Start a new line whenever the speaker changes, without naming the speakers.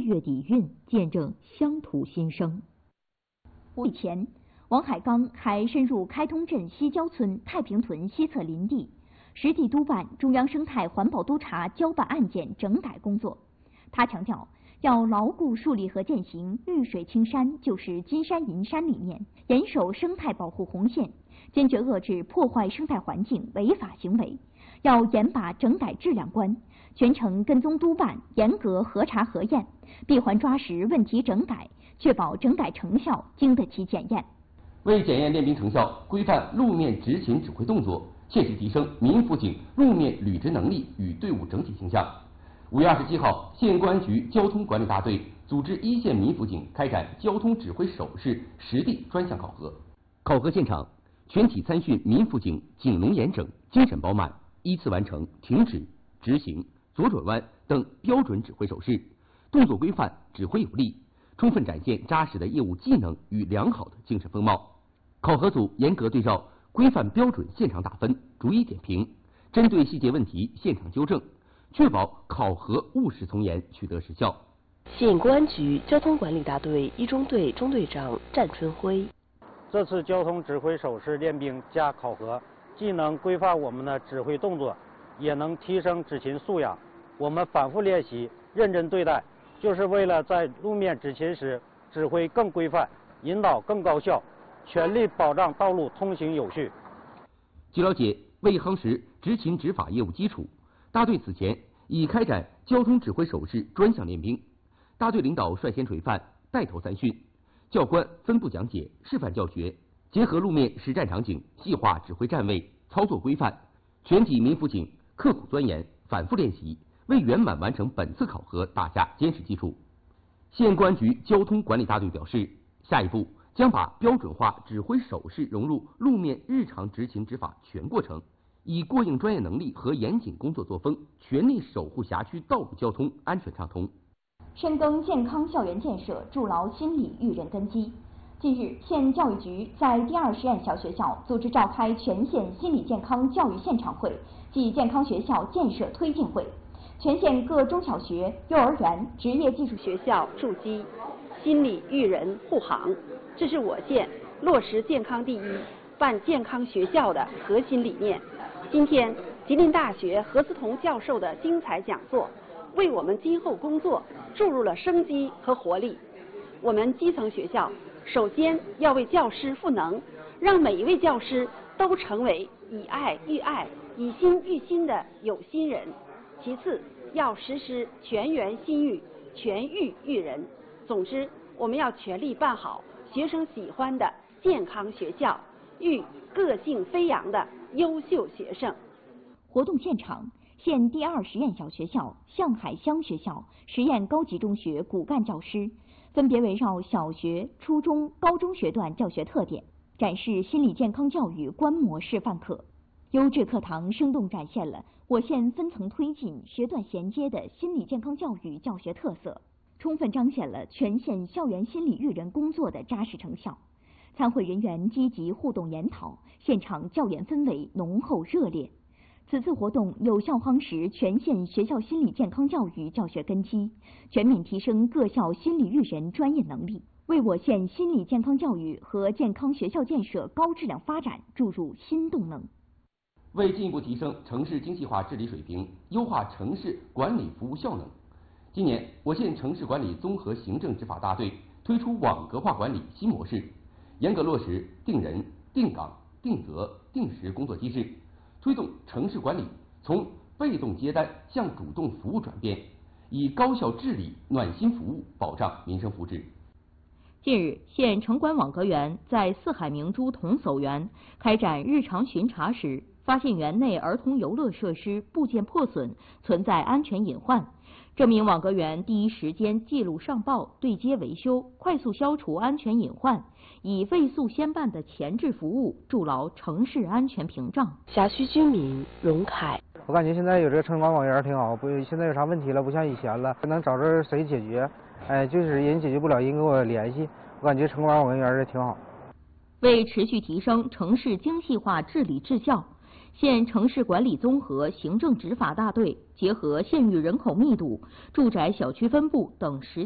月底蕴，见证乡土新生。5日前，王海刚还深入开通镇西郊村太平屯西侧林地，实地督办中央生态环保督察交办案件整改工作。他强调，要牢固树立和践行“绿水青山就是金山银山”理念，严守生态保护红线，坚决遏制破坏生态环境违法行为。要严把整改质量关，全程跟踪督办，严格核查核验，闭环抓实问题整改，确保整改成效经得起检验。
为检验练兵成效，规范路面执勤指挥动作，切实提升民辅警路面履职能力与队伍整体形象。5月27号，县公安局交通管理大队组织一线民辅警开展交通指挥手势实地专项考核。考核现场，全体参训民辅警警龙严整、精神饱满，依次完成停止、直行、左转弯等标准指挥手势，动作规范，指挥有力，充分展现扎实的业务技能与良好的精神风貌。考核组严格对照规范标准现场打分，逐一点评，针对细节问题现场纠正，确保考核务实从严，取得实效。
县公安局交通管理大队一中队中队长战春辉：
这次交通指挥手势练兵加考核，既能规范我们的指挥动作，也能提升执勤素养。我们反复练习，认真对待，就是为了在路面执勤时指挥更规范，引导更高效，全力保障道路通行有序。
据了解，为夯实执勤执法业务基础，大队此前已开展交通指挥手势专项练兵。大队领导率先垂范，带头参训，教官分步讲解、示范教学，结合路面实战场景，细化指挥站位、操作规范。全体民辅警刻苦钻研，反复练习，为圆满完成本次考核打下坚实基础。县公安局交通管理大队表示，下一步将把标准化指挥手势融入路面日常执勤执法全过程，以过硬专业能力和严谨工作作风，全力守护辖区道路交通安全畅通。
深耕健康校园建设，筑牢心理育人根基。近日，县教育局在第2实验小学校组织召开全县心理健康教育现场会暨健康学校建设推进会，全县各中小学、幼儿园、职业技术
学校筑基，心理育人护航，这是我县落实健康第一、办健康学校的核心理念。今天，吉林大学何思彤教授的精彩讲座，为我们今后工作注入了生机和活力。我们基层学校首先要为教师赋能，让每一位教师都成为以爱育爱、以心育心的有心人。其次，要实施全员心育、全育育人。总之，我们要全力办好学生喜欢的健康学校，育个性飞扬的优秀学生。
活动现场，县第2实验小学校、向海乡学校、实验高级中学骨干教师分别围绕小学、初中、高中学段教学特点，展示心理健康教育观摩示范课。优质课堂生动展现了我县分层推进、学段衔接的心理健康教育教学特色，充分彰显了全县校园心理育人工作的扎实成效。参会人员积极互动研讨，现场教研氛围浓厚热烈。此次活动有效夯实全县学校心理健康教育教学根基，全面提升各校心理育人专业能力，为我县心理健康教育和健康学校建设高质量发展注入新动能。
为进一步提升城市精细化治理水平，优化城市管理服务效能，今年我县城市管理综合行政执法大队推出网格化管理新模式，严格落实定人、定岗、定责、定时工作机制，推动城市管理从被动接单向主动服务转变，以高效治理、暖心服务保障民生福祉。
近日，县城管网格员在四海明珠童叟园开展日常巡查时，发现园内儿童游乐设施部件破损，存在安全隐患。这名网格员第一时间记录上报，对接维修，快速消除安全隐患，以未速先办的前置服务筑牢城市安全屏障。
辖区居民荣凯：
我感觉现在有这个城管网员挺好，不，现在有啥问题了，不像以前了，能找着谁解决，就是人解决不了，人跟我联系，我感觉城管网员挺好。
为持续提升城市精细化治理治校，县城市管理综合行政执法大队结合县域人口密度、住宅小区分布等实